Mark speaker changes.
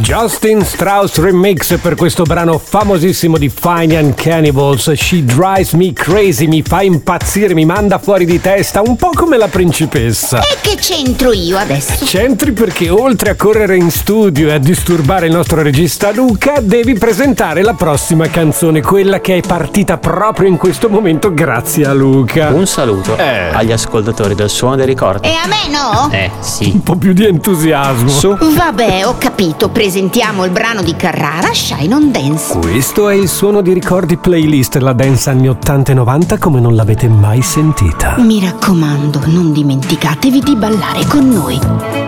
Speaker 1: Justin Strauss remix per questo brano famosissimo di Fine and Cannibals. She drives me crazy, mi fa impazzire, mi manda fuori di testa, un po' come la principessa.
Speaker 2: E che c'entro io adesso?
Speaker 1: C'entri perché oltre a correre in studio e a disturbare il nostro regista Luca, devi presentare la prossima canzone, quella che è partita proprio in questo momento grazie a Luca.
Speaker 3: Un saluto agli ascoltatori del Suono dei Ricordi.
Speaker 2: E a me no?
Speaker 3: Sì.
Speaker 1: Un po' più di entusiasmo.
Speaker 3: Su.
Speaker 2: Vabbè, ho capito, presentiamo il brano di Carrara, Shine on Dance.
Speaker 1: Questo è il Suono di Ricordi playlist, la dance anni 80 e 90 come non l'avete mai sentita.
Speaker 2: Mi raccomando, non dimenticatevi di ballare con noi.